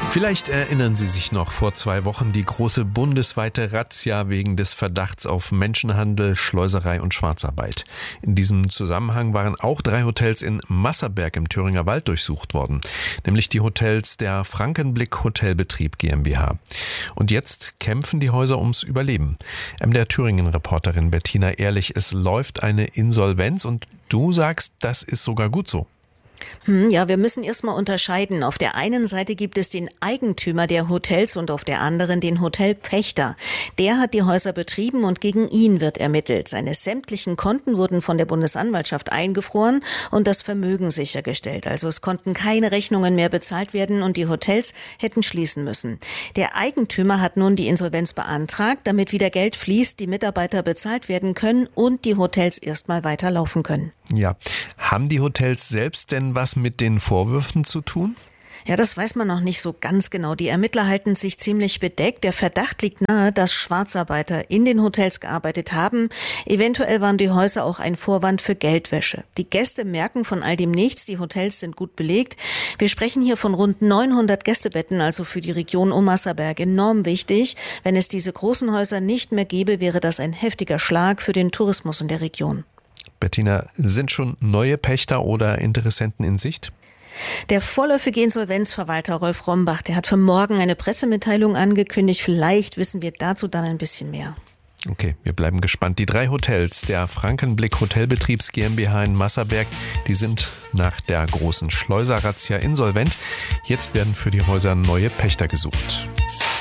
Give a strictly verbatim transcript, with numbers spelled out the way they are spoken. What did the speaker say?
Vielleicht erinnern Sie sich noch, vor zwei Wochen die große bundesweite Razzia wegen des Verdachts auf Menschenhandel, Schleuserei und Schwarzarbeit. In diesem Zusammenhang waren auch drei Hotels in Masserberg im Thüringer Wald durchsucht worden, nämlich die Hotels der Frankenblick Hotelbetrieb GmbH. Und jetzt kämpfen die Häuser ums Überleben. M D R Thüringen-Reporterin Bettina Ehrlich, es läuft eine Insolvenz und du sagst, das ist sogar gut so. Hm, ja, wir müssen erstmal unterscheiden. Auf der einen Seite gibt es den Eigentümer der Hotels und auf der anderen den Hotelpächter. Der hat die Häuser betrieben und gegen ihn wird ermittelt. Seine sämtlichen Konten wurden von der Bundesanwaltschaft eingefroren und das Vermögen sichergestellt. Also es konnten keine Rechnungen mehr bezahlt werden und die Hotels hätten schließen müssen. Der Eigentümer hat nun die Insolvenz beantragt, damit wieder Geld fließt, die Mitarbeiter bezahlt werden können und die Hotels erstmal weiterlaufen können. Ja, haben die Hotels selbst denn was mit den Vorwürfen zu tun? Ja, das weiß man noch nicht so ganz genau. Die Ermittler halten sich ziemlich bedeckt. Der Verdacht liegt nahe, dass Schwarzarbeiter in den Hotels gearbeitet haben. Eventuell waren die Häuser auch ein Vorwand für Geldwäsche. Die Gäste merken von all dem nichts. Die Hotels sind gut belegt. Wir sprechen hier von rund neunhundert Gästebetten, also für die Region um Masserberg enorm wichtig. Wenn es diese großen Häuser nicht mehr gäbe, wäre das ein heftiger Schlag für den Tourismus in der Region. Bettina, sind schon neue Pächter oder Interessenten in Sicht? Der vorläufige Insolvenzverwalter Rolf Rombach, der hat für morgen eine Pressemitteilung angekündigt. Vielleicht wissen wir dazu dann ein bisschen mehr. Okay, wir bleiben gespannt. Die drei Hotels der Frankenblick Hotelbetriebs GmbH in Masserberg, die sind nach der großen Schleuser-Razzia insolvent. Jetzt werden für die Häuser neue Pächter gesucht.